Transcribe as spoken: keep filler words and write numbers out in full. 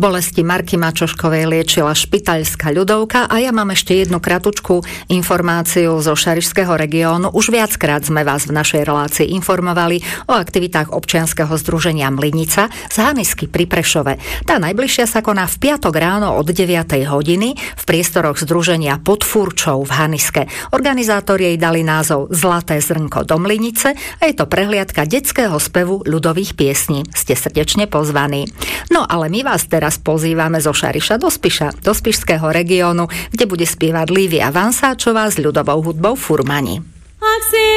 Bolesti Marky Mačoškovej liečila špitaľská ľudovka a ja mám ešte jednu kratučku informáciu zo Šarišského regiónu. Už viackrát sme vás v našej relácii informovali o aktivitách občianskeho združenia Mlynica z Hanisky pri Prešove. Tá najbližšia sa koná v piatok ráno od deviatej hodiny v priestoroch združenia Pod Furčou v Haniske. Organizátori jej dali názov Zlaté zrnko do Mlynice a je to prehliadka detského spevu ľudových piesní. Ste srdečne pozvaní. No ale my vás teraz pozývame zo Šariša do Spiša, do Spišského regiónu, kde bude spievať Lívia Vansáčová s ľudovou hudbou Furmani.